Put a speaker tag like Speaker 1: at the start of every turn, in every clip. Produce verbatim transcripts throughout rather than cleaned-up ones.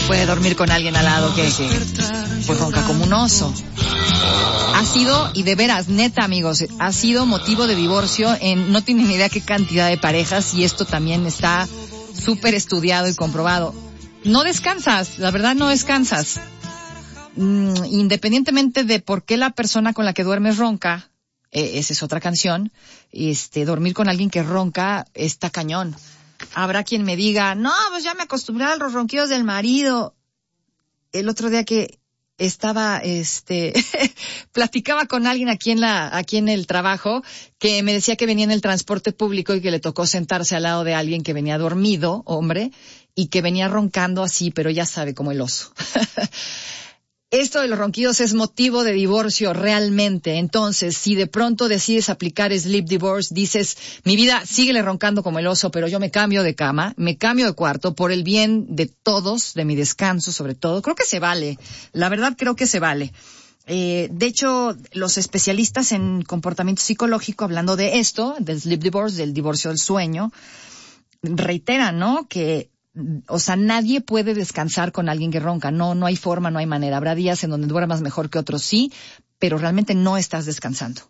Speaker 1: puede dormir con alguien al lado que, que pues ronca como un oso. Ha sido, y de veras, neta amigos, ha sido motivo de divorcio en no tienen ni idea qué cantidad de parejas, y esto también está súper estudiado y comprobado. No descansas, la verdad no descansas. Mm, independientemente de por qué la persona con la que duermes ronca, eh, esa es otra canción, este, dormir con alguien que ronca está cañón. Habrá quien me diga, no, pues ya me acostumbré a los ronquidos del marido. El otro día que estaba, este, platicaba con alguien aquí en la, aquí en el trabajo, que me decía que venía en el transporte público y que le tocó sentarse al lado de alguien que venía dormido, hombre, y que venía roncando así, pero ya sabe, como el oso. Esto de los ronquidos es motivo de divorcio realmente. Entonces, si de pronto decides aplicar sleep divorce, dices, mi vida, síguele roncando como el oso, pero yo me cambio de cama, me cambio de cuarto por el bien de todos, de mi descanso sobre todo. Creo que se vale. La verdad creo que se vale. Eh, de hecho, los especialistas en comportamiento psicológico, hablando de esto, del sleep divorce, del divorcio del sueño, reiteran, ¿no?, que o sea, nadie puede descansar con alguien que ronca. No, no hay forma, no hay manera. Habrá días en donde duermas mejor que otros, sí, pero realmente no estás descansando.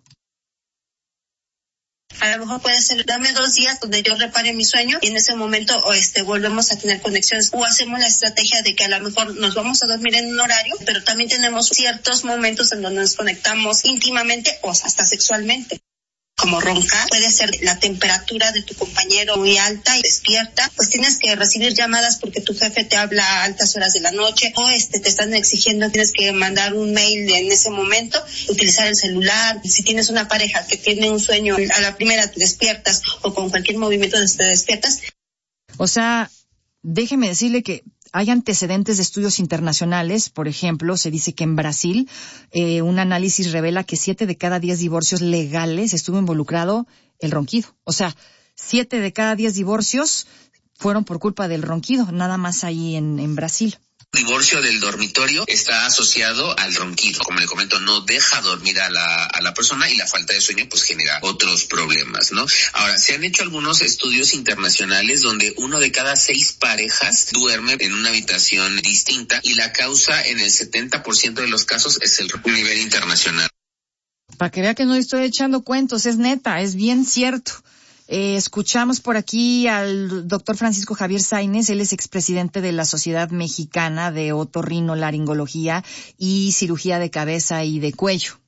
Speaker 2: A lo mejor puede ser, dame dos días donde yo repare mi sueño y en ese momento o este volvemos a tener conexiones, o hacemos la estrategia de que a lo mejor nos vamos a dormir en un horario, pero también tenemos ciertos momentos en donde nos conectamos íntimamente o hasta sexualmente. Como roncar, puede ser la temperatura de tu compañero muy alta y despierta, pues tienes que recibir llamadas porque tu jefe te habla a altas horas de la noche, o este te están exigiendo, tienes que mandar un mail en ese momento, utilizar el celular. Si tienes una pareja que tiene un sueño, a la primera te despiertas o con cualquier movimiento te despiertas.
Speaker 1: O sea, déjeme decirle que hay antecedentes de estudios internacionales. Por ejemplo, se dice que en Brasil eh, un análisis revela que siete de cada diez divorcios legales estuvo involucrado el ronquido. O sea, siete de cada diez divorcios fueron por culpa del ronquido, nada más ahí en, en Brasil.
Speaker 3: Divorcio del dormitorio está asociado al ronquido. Como le comento, no deja dormir a la, a la persona, y la falta de sueño pues genera otros problemas, ¿no? Ahora, se han hecho algunos estudios internacionales donde uno de cada seis parejas duerme en una habitación distinta, y la causa en el setenta por ciento de los casos es el nivel internacional.
Speaker 1: Para que vea que no estoy echando cuentos, es neta, es bien cierto. Eh, escuchamos por aquí al doctor Francisco Javier Sainz. Él es expresidente de la Sociedad Mexicana de Otorrinolaringología y Cirugía de Cabeza y de Cuello.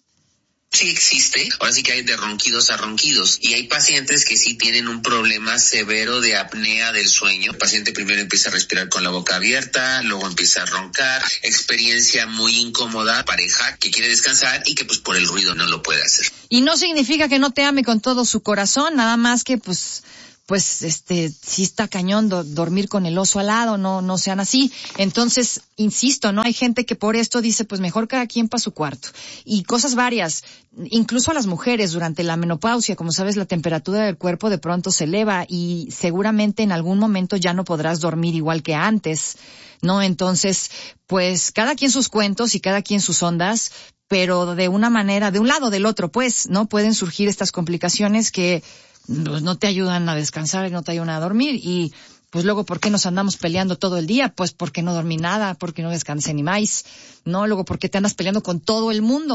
Speaker 3: Sí existe, ahora sí que hay de ronquidos a ronquidos, y hay pacientes que sí tienen un problema severo de apnea del sueño. El paciente primero empieza a respirar con la boca abierta, luego empieza a roncar, experiencia muy incómoda, pareja que quiere descansar y que pues por el ruido no lo puede hacer.
Speaker 1: Y no significa que no te ame con todo su corazón, nada más que pues... pues este, sí está cañón do, dormir con el oso al lado, no, no sean así. Entonces, insisto, ¿no? Hay gente que por esto dice, pues mejor cada quien para su cuarto. Y cosas varias, incluso a las mujeres durante la menopausia, como sabes, la temperatura del cuerpo de pronto se eleva y seguramente en algún momento ya no podrás dormir igual que antes, ¿no? Entonces, pues cada quien sus cuentos y cada quien sus ondas, pero de una manera, de un lado o del otro, pues, ¿no? Pueden surgir estas complicaciones que pues no te ayudan a descansar y no te ayudan a dormir. Y pues luego, ¿por qué nos andamos peleando todo el día? Pues porque no dormí nada, porque no descansé ni más, ¿no? Luego, ¿por qué te andas peleando con todo el mundo?